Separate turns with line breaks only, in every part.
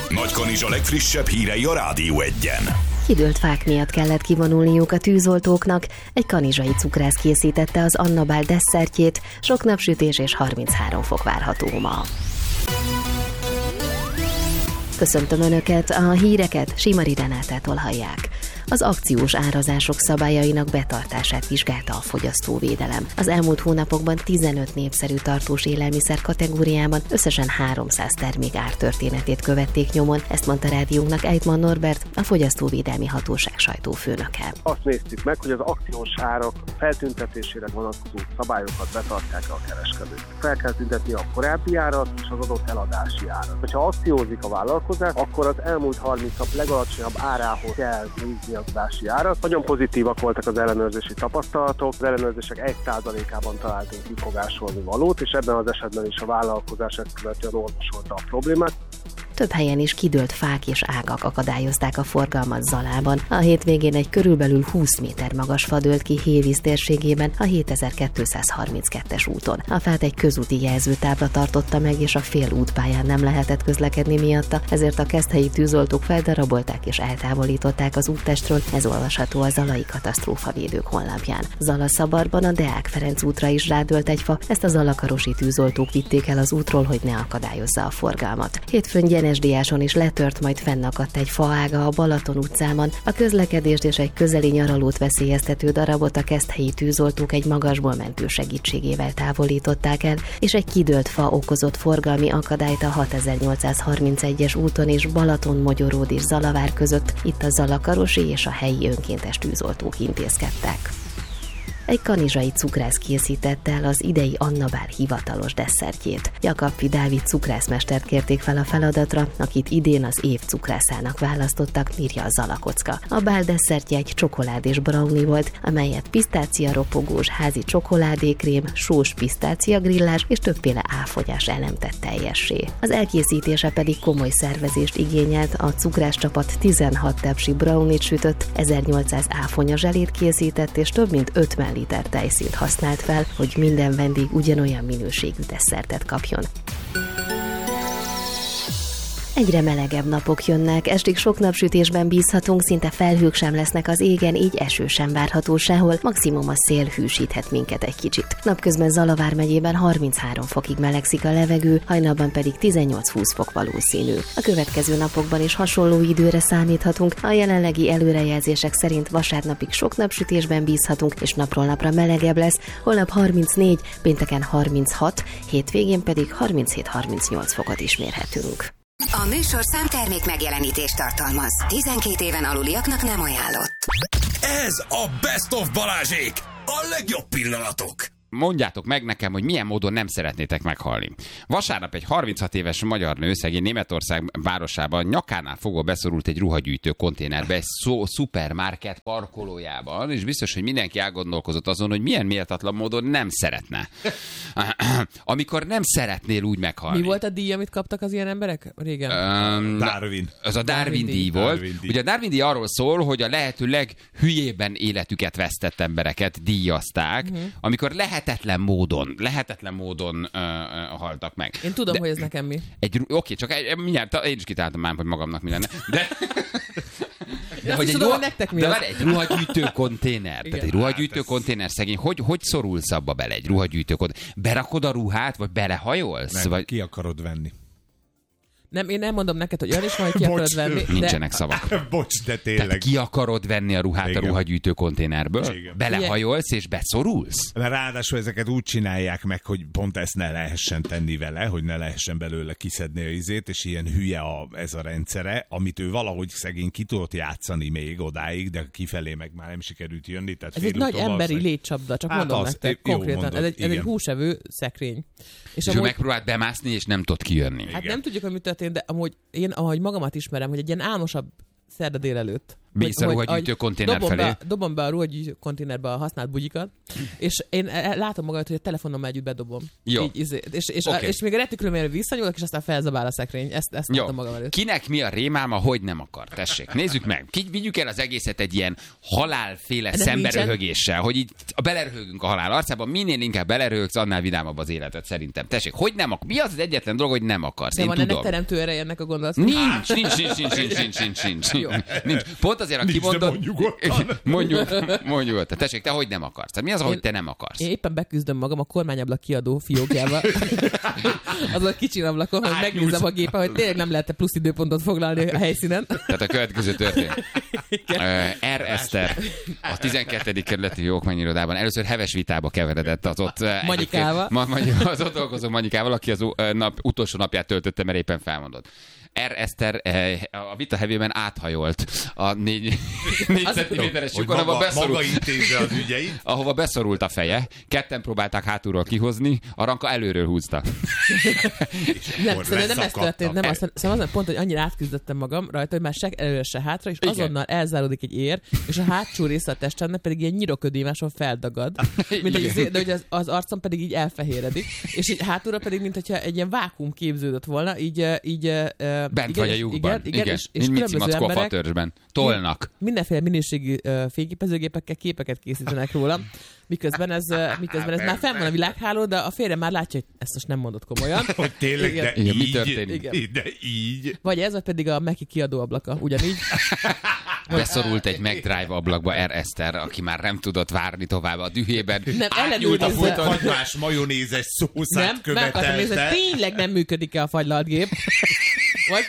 Nagykanizsa legfrissebb hírei a Rádió Egyen.
Kidőlt fák miatt kellett kivonulniuk a tűzoltóknak. Egy kanizsai cukrász készítette az Annabál desszertjét, sok napsütés és 33 fok várható ma. Köszöntöm Önöket, a híreket Simari Renátától hallják. Az akciós árazások szabályainak betartását vizsgálta a fogyasztóvédelem. Az elmúlt hónapokban 15 népszerű tartós élelmiszer kategóriában összesen 300 termék ártörténetét követték nyomon, ezt mondta rádiónknak Eitmann Norbert, a Fogyasztóvédelmi Hatóság sajtófőnöke.
Azt néztük meg, hogy az akciós árak feltüntetésére vonatkozó szabályokat betartják a kereskedők. Fel kell tüntetni a korábbi árat és az adott eladási árat. Ha akciózik a vállalkozás, akkor az elmúlt 30 nap legalacsonyabb árához kell nézni az adási árat. Nagyon pozitívak voltak az ellenőrzési tapasztalatok, az ellenőrzések 1%-ában találtunk kifogásolni valót, és ebben az esetben is a vállalkozás ezt követően orvosolta a problémát.
Több helyen is kidőlt fák és ágak akadályozták a forgalmat Zalában. A hétvégén egy körülbelül 20 méter magas fa dőlt ki Hévíz térségében a 7232-es úton. A fát egy közúti jelzőtábla tartotta meg, és a félútpályán nem lehetett közlekedni miatta, ezért a keszthelyi tűzoltók feldarabolták és eltávolították az úttestről, ez olvasható a Zalai Katasztrófavédők honlapján. Zala-Szabadban a Deák Ferenc útra is rádőlt egy fa, ezt a zalakarosi tűzoltók vitték el az útról, hogy ne akadályozza a forgalmat. Hétfőn Diáson is letört, majd fennakadt egy faága a Balaton utcában. A közlekedést és egy közeli nyaralót veszélyeztető darabot a keszthelyi tűzoltók egy magasból mentő segítségével távolították el, és egy kidőlt fa okozott forgalmi akadályt a 6831-es úton és Balaton-Mogyoród és Zalavár között, itt a zalakarosi és a helyi önkéntes tűzoltók intézkedtek. Egy kanizsai cukrász készítette el az idei Annabál hivatalos desszertjét. Jakabfi Dávid cukrászmestert kérték fel a feladatra, akit idén az év cukrászának választottak, írja a Zalakocka. A bál desszertje egy csokoládés brownie volt, amelyet pisztácia ropogós házi csokoládékrém, sós pisztácia grillás és többféle áfonyás elem tett teljessé. Az elkészítése pedig komoly szervezést igényelt, a cukrászcsapat 16 tepsi brownie-t sütött, 1800 áfonya zselét készített és több mint 50 liter tejszínt használt fel, hogy minden vendég ugyanolyan minőségű desszertet kapjon. Egyre melegebb napok jönnek, estig sok napsütésben bízhatunk, szinte felhők sem lesznek az égen, így eső sem várható sehol, maximum a szél hűsíthet minket egy kicsit. Napközben Zalavár megyében 33 fokig melegszik a levegő, hajnalban pedig 18-20 fok valószínű. A következő napokban is hasonló időre számíthatunk, a jelenlegi előrejelzések szerint vasárnapig sok napsütésben bízhatunk, és napról napra melegebb lesz, holnap 34, pénteken 36, hétvégén pedig 37-38 fokot is mérhetünk.
A műsorszám termék megjelenítést tartalmaz. 12 éven aluliaknak nem ajánlott.
Ez a Best of Balázsék! A legjobb pillanatok!
Mondjátok meg nekem, hogy milyen módon nem szeretnétek meghalni. Vasárnap egy 36 éves magyar nő szegény Németország városában nyakánál fogva beszorult egy ruhagyűjtő konténerbe egy szupermarket parkolójában, és biztos, hogy mindenki elgondolkozott azon, hogy milyen méltatlan módon nem szeretne. Amikor nem szeretnél úgy meghalni.
Mi volt a díj, amit kaptak az ilyen emberek régen?
Darwin.
Az a Darwin díj volt. Ugye a Darwin díj arról szól, hogy a lehető leghülyében életüket vesztett embereket díjazták, amikor lehetetlen módon haltak meg.
Én tudom, hogy ez nekem mi.
Oké, csak mindjárt én is kitáltam már, hogy magamnak mi lenne. De
hogy
egy ruhagyűjtő konténer. Tehát egy ruhagyűjtő konténer szegény. Hogy szorulsz abba bele egy ruhagyűjtő konténer? Berakod a ruhát, vagy belehajolsz?
Nem,
vagy...
ki akarod venni?
Nem, én nem mondom neked, hogy olyan is van, hogy ki akarod venni.
Nincsenek szavak.
Bocs, de tényleg.
Tehát ki akarod venni a ruhát a ruhagyűjtő konténerből? Igen. Belehajolsz és beszorulsz?
Ráadásul ezeket úgy csinálják meg, hogy pont ezt ne lehessen tenni vele, hogy ne lehessen belőle kiszedni a izét, és ilyen hülye ez a rendszere, amit ő valahogy szegény ki tudott játszani még odáig, de kifelé meg már nem sikerült jönni. Tehát
ez egy nagy emberi létcsapda, csak mondom nektek konkrétan.
Mondod,
ez egy húsevő szekrény.
És ő megpróbált bemászni, és nem tud kijönni.
Hát nem tudjuk, hogy mi történt, de amúgy én, ahogy magamat ismerem, hogy egy ilyen álmosabb szerda délelőtt.
Mész a ruhagyűjtő konténer felé.
Dobom be a ruhagyűjtő konténerbe a használt bugyikat, és én látom magamat, hogy a telefonommal együtt bedobom.
Jó.
És még a retikülőmére visszanyúlok, és aztán felzabál a szekrény. Ezt látom magam előtt.
Kinek mi a rémáma, hogy nem akar? Tessék, nézzük meg. Vigyük el az egészet egy ilyen halálféle szemberöhögéssel, hogy így beleröhögünk a halál arcában, minél inkább beleröhögsz, annál vidámabb az életed szerintem. Tessék, hogy nem akar? Mi az egyetlen dolog, hogy nem akarsz?
De
én
van
tudom.
ennek teremtő ereje ennek a gondolatnak?
Nincs. Pont azért, aki mondott... Mondjuk. Tessék, te hogy nem akarsz? Tehát mi az, ahogy te nem akarsz?
Én éppen beküzdöm magam a kormányablak kiadó fiókjába. Az a kicsi ablakon, hogy megnézem a gépen, hogy tényleg nem lehet plusz időpontot foglalni a helyszínen.
Tehát a következő történt. R. Eszter a 12. kerületi okmányirodában először heves vitába keveredett az ott...
Manyikával.
Az ott dolgozó Manyikával, aki az utolsó napját töltötte, mert éppen felmondott. R. Eszter a vita hevében áthajolt a 4 centiméteres lyukon,
maga intézze az ügyeit.
Ahova beszorult a feje. Ketten próbálták hátulról kihozni, a Ranka előről húzta.
Nem ez történt, nem azt pont, hogy annyira átküzdöttem magam rajta, hogy már se előre, se hátra, és azonnal elzáródik egy ér, és a hátsó része a testemnek pedig ilyen nyiroködémáson feldagad, de hogy az arcom pedig így elfehéredik, és így hátulra pedig, mint hogyha egy ilyen vákuum képződött volna, így
bent vagy a lyukban. Igen. És
különböző emberek
a fatörzsben. Tolnak.
Mindenféle minőségű fényképezőgépekkel képeket készítenek rólam, miközben ez már fenn van a világháló, de a férjem már látja, hogy ezt most nem mondott komolyan.
Hogy tényleg,
igen.
de
igen,
így,
mi történik?
Igen. De így.
Vagy ez, vagy pedig a Meki kiadó ablaka, ugyanígy.
Beszorult egy McDrive ablakba R. Eszter, aki már nem tudott várni tovább a dühében.
Nem,
átnyúlt a
ellenőrizze.
folyton.
Fagymás majonézes szószát
Nem, meg akartam nézni,
követelte.
hogy tényleg nem működik-e a fagylaltgép. Vagy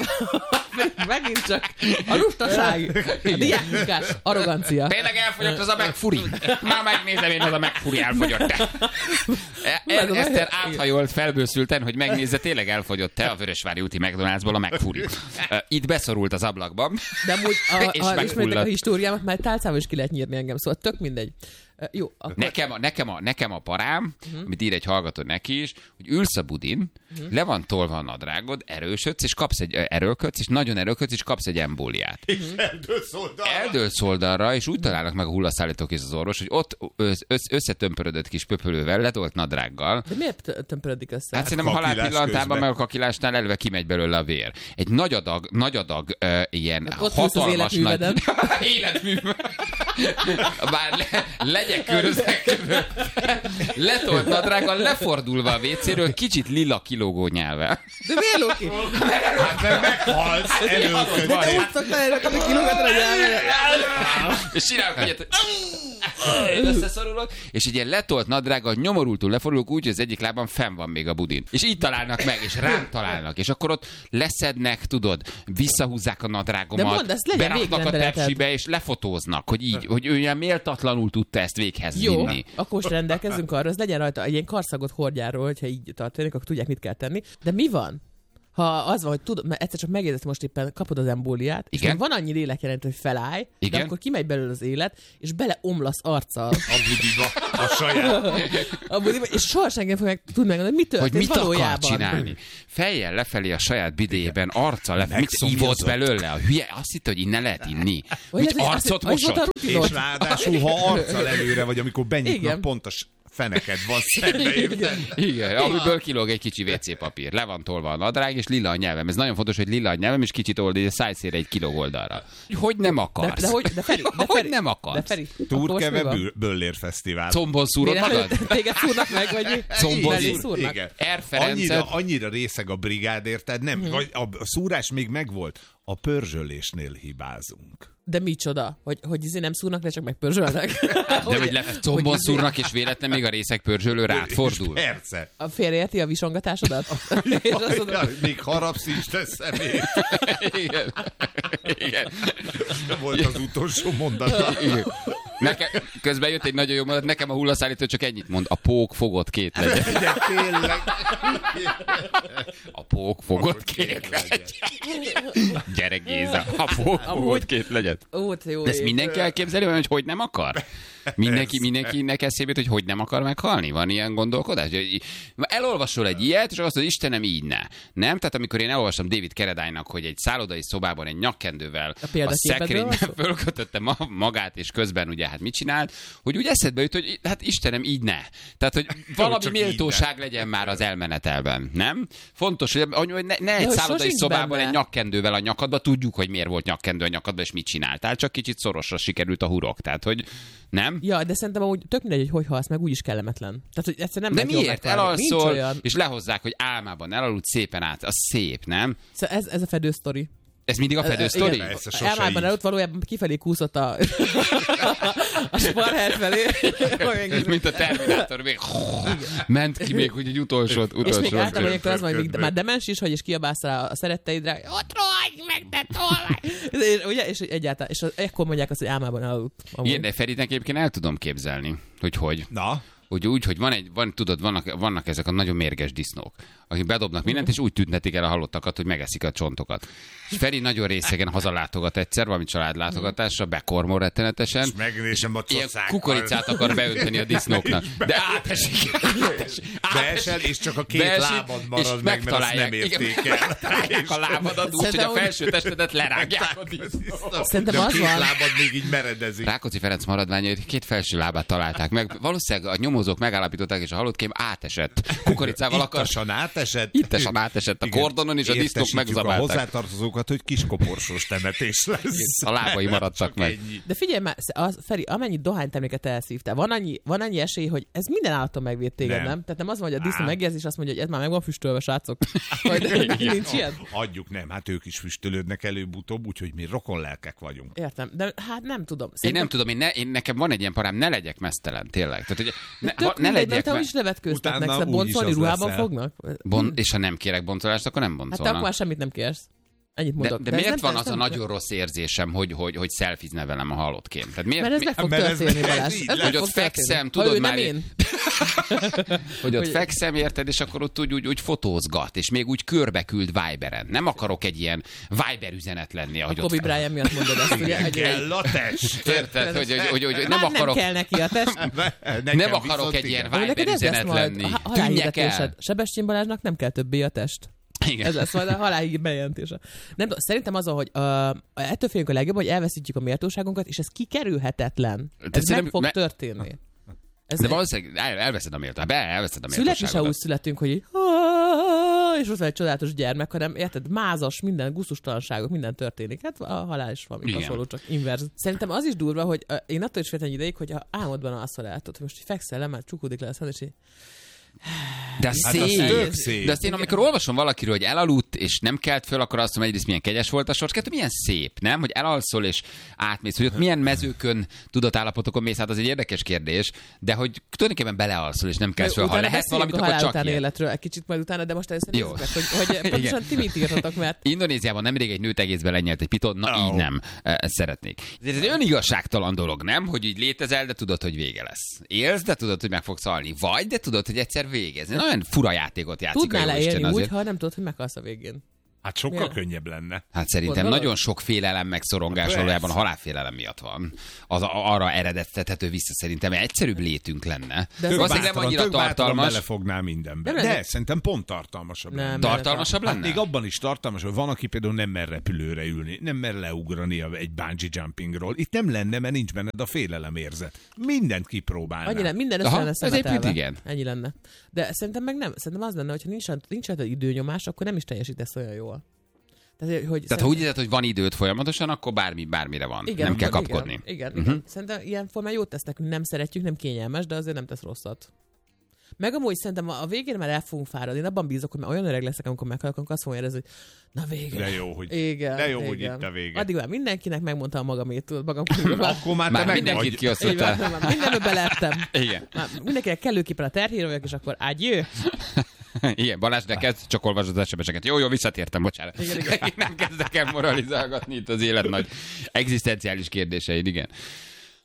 megint csak a lustaság, a diákmunkás arrogancia.
Tényleg elfogyott az a McFuri. Már megnézem én, az a McFuri elfogyott-e. Eszter áthajolt felbőszülten, hogy megnézze, tényleg elfogyott-e a Vörösvári úti McDonald'sból a McFuri. Itt beszorult az ablakban,
De amúgy,
és
ha ismeritek a
megfulladt.
históriámat, már tálcával is ki lehet nyírni engem, szóval tök mindegy. Jó, akkor...
Nekem a parám, amit ír egy hallgató neki is, hogy ülsz a budin, le van tolva a nadrágod, erősödsz, és kapsz egy erőlködsz, és nagyon erőlködsz, és kapsz egy embóliát.
És eldőlsz oldalra.
Eldőlsz oldalra, és úgy találnak meg a hullaszállítók és az orvos, hogy ott összetömpörödött kis pöpölővel, letolt nadrággal.
De miért tömpörödik össze?
Hát szerintem a halál
Kakilás
pillanatában,
közben.
meg a kakilásnál eleve kimegy belőle a vér. Egy nagy adag ilyen
Ott ülsz az
hatalmas nagy...
életműveden.
Életmű. Bár legyek körözek között. Letolt nadrággal, lefordulva a WC-ről, kicsit lila kilógó nyelvvel.
De miért lóki?
Hát mert meghalsz előködni.
De úgy szokta elrakni kilómetre nyelvére.
És csinálok egyet, hogy összeszorulok, és egy ilyen letolt nadrággal nyomorultul lefordulok úgy, hogy az egyik lábam fenn van még a budin. És így találnak meg, és rám találnak, és akkor ott leszednek, tudod, visszahúzzák a nadrágomat,
De mondd, ezt legyen
beraknak a
végrendeleted.
tepsibe, és lefotóznak, hogy így, hogy ő ilyen méltatlanul tudta ezt véghez
Jó,
vinni.
akkor most rendelkezzünk arra, az legyen rajta egy ilyen karszagot hordjáról, hogyha így történik, akkor tudják, mit kell tenni. De mi van? Ha az van, hogy tudod, mert egyszer csak megjegyzett most éppen, kapod az embóliát, és
Igen.
még van annyi lélekjelentő, hogy felállj,
Igen.
de akkor kimegy belőle az élet, és beleomlasz arccal
A budiba, a saját.
a budiba, és soha senki nem fog tudni megmondani, hogy mi történt
Hogy mit
valójában.
akar csinálni? Fejjel lefelé a saját bidéjében, arccal lefelé. Mit
Megszomjazott.
ívott belőle? A hülye azt hitt, hogy innen lehet inni.
Vagy
Mit
lehet, hogy
arcot
azt volt a
mosott?
rutinod.
És ráadásul, ha arccal előre vagy, amikor benyitnak,
Igen.
pontos feneked van szembe, érted?
Igen, amiből kilóg egy kicsi WC papír. Le van tolva a nadrág, és lila a nyelvem. Ez nagyon fontos, hogy lila a nyelvem, és kicsit oldal, a szájszére egy kilóg oldalra. Hogy nem akarsz?
De Feri,
Hogy nem akarsz?
De Feri, akkor
Túrkeve
most mi van?
Böllér Fesztivál.
Combon szúrod
Miért
magad?
Téged szúrnak meg, vagy mi?
Combon
Belé
szúr-
szúrnak?
Igen.
R. Ferencet.
Annyira részeg a brigád, érted? Nem, vagy a szúrás még megvolt. A pörzsölésnél hibázunk.
De micsoda? Hogy izé nem szúrnak le, csak megpörzsölnek?
De hogy combon szúrnak, és véletlen még a részek pörzsölő rád fordul.
Persze.
A félreérti a visongatásodat? És azt mondod,
Még harapsz is, te szemét.
Igen. Igen.
Volt az utolsó mondat.
Igen. Közben jött egy nagyon jó mondat, nekem a hullaszállító csak ennyit mond, a pók fogott két legyen.
Tényleg.
A pók fogott két legyen. Gyere Géza, a pók fogott két legyen.
Jó.
De ezt mindenki elképzeli, hogy nem akar? Mindenkinek eszébe jut, hogy nem akar meghalni? Van ilyen gondolkodás? Elolvasol egy ilyet, és azt mondod, Istenem, így ne. Nem? Tehát amikor én elolvastam David Carradine-nak, hogy egy szállodai szobában egy nyakkendővel a szekrényben fölkötötte magát, és közben ugye hát mit csinált, hogy úgy eszedbe jut, hogy hát Istenem, így ne. Tehát, hogy valami méltóság legyen már az elmenetelben, nem? Fontos, hogy ne egy szállodai szobában egy nyakkendővel a nyakadba, tudjuk, hogy miért volt nyakkendő a nyakadba, és mit csináltál, csak kicsit szorosra sikerült a hurok. Tehát, hogy nem?
Ja, de szerintem amúgy tök mindegy, hogy halsz meg, úgyis kellemetlen. Tehát, hogy egyszerűen nem.
De miért? Elalszol, és lehozzák, hogy álmában elaludt szépen át. Az szép, nem?
Ez a fedő sztori.
Ez mindig a fedő sztori?
Elmában előtt valójában kifelé kúszott a Sparher felé.
Mint a Terminátor, még ment ki még úgy egy utolsót.
És még általában ilyenkor az van, hogy már demens is, hogy is kiabálsz rá a szeretteidre, ott rohagy meg, de tolvaj! Ugye? És egyáltalán, és ekkor mondják azt, hogy álmában elaludt.
Igen, de Feridnek egyébként el tudom képzelni, hogy.
Na?
Úgy, hogy tudod, vannak ezek a nagyon mérges disznók, akik bedobnak mindent, és úgy tüntetik el a halottakat, hogy megeszik a csontokat. És Feri nagyon részegen hazalátogat egyszer, valami családlátogatásra, bekormol rettenetesen.
És megnézem a
ilyen kukoricát akar beönteni a disznóknak. De átesik.
Beesel, és csak a két lábad marad meg, mert azt nem érték el.
Megtalálják a lábadat úgy, hogy a felső testedet lerágják a disznók.
Szerintem az
két
van.
lábad még így meredezik.
Rákóczi Ferenc maradványait két felső lábát találták meg. Valószínűleg a nyomozók megállapították, és a halottkém átesett. Kukoricával akar. Ittasan átesett a kordonon, és a disznók megzabálták.
A hozzátartozókat, hogy kiskoporsós temetés lesz.
A lábai maradtak meg.
De figyelj már, Feri, amennyi dohányterméket elszívtál, van annyi esély, hogy ez minden állaton megvéd téged, nem? Tehát nem az van, hogy a disznó megérzi, és azt mondja, hogy ez már meg van füstölve, srácok. Nincs ilyen?
Adjuk, nem, hát ők is füstölődnek előbb-utóbb, úgyhogy mi rokonlelkek vagyunk.
Értem, de hát nem tudom.
Én nem tudom, nekem van egy ilyen parám, ne legyek meztelen, tényleg. Tehát, hogy ne
legyek,
legyek
te is levetkőztetnek, szóval boncolni ruhában fognak?
És ha nem kérek boncolást, akkor nem boncolnak.
Hát akkor már semmit nem kérsz. Ennyit mondok.
De miért van az a nagyon rossz érzésem, hogy szelfizne velem a halottkém?
Mert ez meg fog történni, Balázs.
Hogy ott fekszem, tudod már...
én.
Hogy ott fekszem, érted, és akkor ott úgy fotózgat, és még úgy körbe küld Viberen. Nem akarok egy ilyen Viber üzenet lenni, ahogy
ott... Kobe Bryant miatt mondod ezt, ugye?
Kell a test!
Érted, hogy nem akarok...
Nem kell neki a test.
Nem akarok egy ilyen Viber üzenet lenni. Tűnjek el.
Sebestyén Balázsnak nem kell többé a test.
Igen.
Ez lesz majd a halálhír bejelentése. Nem tudom, szerintem az, hogy ettől félünk a legjobb, hogy elveszítjük a méltóságunkat, és ez kikerülhetetlen. Ez meg fog történni.
De valószínűleg elveszed a méltóságot.
Születni se úgy születünk, hogy és ott van egy csodálatos gyermek, hanem érted, mázas, minden gusztustalanságok, minden történik. Hát a halál is valami hasonló, csak inverz. Szerintem az is durva, hogy én attól is féltem egy ideig, hogy ha álmodban alszol el, hogy most fekszel le, már csukódik le, és
de szép. De azt én, amikor olvasom valakiről, hogy elaludt, és nem kelt föl, akkor azt mondom, egyrészt milyen kegyes volt a sors, kettő milyen szép, nem? Hogy elalszol és átmész, hogy ott milyen mezőkön, tudatállapotokon mész, hát az egy érdekes kérdés, de hogy tulajdonképpen belealszol és nem kelsz föl. Ha lehet valamit, akkor csak ilyen.
Életről egy kicsit majd utána, de most először nézzük meg, hogy pontosan ti mit írtatok, mert...
Indonéziában nemrég egy nőt egészben lenyelt egy piton, így nem. Ezt szeretnék. Ez egy önigazságtalan dolog, nem? Hogy így létezel, de tudod, hogy vége lesz. Élsz, de tudod, hogy meg fogsz halni. Vagy, de tudod, hogy egyszer végezni. Nagyon fura játékot játszik.
Tudnál leélni úgy, ha nem tudod, hogy meghalsz a végén.
Hát sokkal könnyebb lenne.
Hát szerintem nagyon sok félelem meg szorongás valójában a halálfélelem miatt van. Az arra eredeztethető vissza szerintem, egyszerűbb létünk lenne.
De valószínűleg nem annyira tartalmas. Belefognál mindenbe. De szerintem pont tartalmasabb lenne.
Tartalmasabb lenne?
Hát még abban is tartalmas, hogy van, aki például nem mer repülőre ülni, nem mer leugrani egy bungee jumpingról. Itt nem lenne, mert nincs benned a félelemérzet. Mindent kipróbálnál.
Annyi lenne, minden össze lenne szemetelve.
Igen.
Ennyi lenne. De szerintem meg nem. Szerintem az lenne, hogyha nincs időnyomás, akkor nem is teljesítesz olyan jól. Tehát,
ha úgy érzed, hogy van időt folyamatosan, akkor bármire van. Igen, nem kell kapkodni.
Igen. Szerintem ilyen formán jót tesz nekünk, nem szeretjük, nem kényelmes, de azért nem tesz rosszat. Meg amúgy szerintem a végén már el fogunk fáradni. Én abban bízok, hogy már olyan öreg leszek, amikor meghalok, akkor azt fogom érezni, hogy na vége.
De jó, hogy, hogy itt a vége.
Addig már mindenkinek megmondtam magamét, magam
akkor már
mindenkit kiosztottál.
Mindenbe belettem.
Igen.
Mindenkinek kellőképpen a terhíró vagyok, és akkor adjö.
Igen, Balázs, de kezd, csak olvasod az SMS-eket. Jó, visszatértem, bocsánat. Igen. Nem kezdek el moralizálgatni itt az élet nagy egzisztenciális kérdéseid, igen.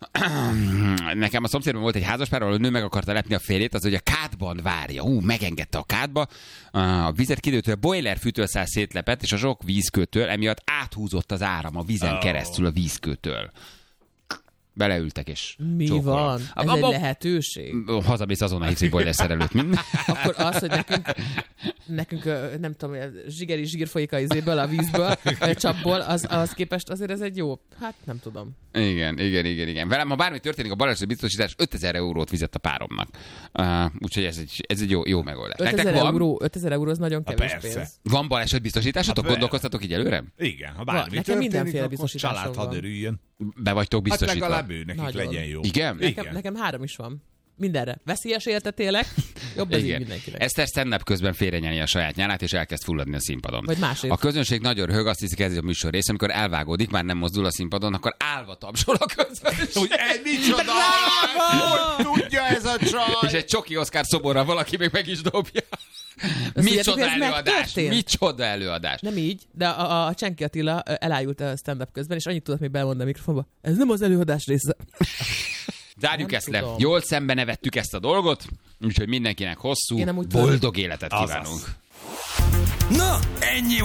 Nekem a szomszédban volt egy házaspár, ahol a nő meg akarta lepni a férjét, az, hogy a kádban várja. Megengedte a kádba, a vizet kidőtől, a boiler fűtőszál szétlepett, és a sok vízkőtől emiatt áthúzott az áram a vízen keresztül a vízkőtől. Beleültek és
Mi
csókolom.
van? Ez egy lehetőség?
Hazamész azonnal hívsz egy boiler szerelőt.
Akkor az, hogy nekünk nem tudom, zsigeri folyik a izéből, a vízből, vagy a csapból, az képest azért ez egy jó, hát nem tudom.
Igen. Velem, ha bármi történik, a baleset biztosítás 5000 eurót fizet a páromnak. Úgyhogy ez egy jó megoldás.
5000 euró az nagyon kevés pénz.
Van baleset biztosításotok? Gondolkoztatok így előre?
Igen, ha bármi
nekem
történik,
mindenféle
akkor
biztosításom
család hadd
van.
örüljön.
Be vagytok biztosítva.
Hát legalább ő nekik
Nagyon.
legyen jó.
Igen?
Nekem 3 is van. Mindenre. Veszélyes életet élek, jobb ez így mindenkinek.
Eszter stand-up közben félrenyeli a saját nyálát, és elkezd fulladni a színpadon.
Vagy másért.
A közönség nagyon röhög, azt hiszik, ez a műsor része, amikor elvágódik, már nem mozdul a színpadon, akkor állva tapsol a közönség.
Hogy micsoda! Hogy tudja ez a csaj?
És egy csoki Oszkár szoborra valaki még meg is dobja. Micsoda előadás.
Nem így, de a Csenki Attila elájult a stand-up közben, és annyit tudott még belmondani a mikrofonba. Ez nem az előadás része.
Zárjuk ezt le. Jól szembe nevettük ezt a dolgot, úgyhogy mindenkinek hosszú, boldog életet kívánunk.
Na, ennyi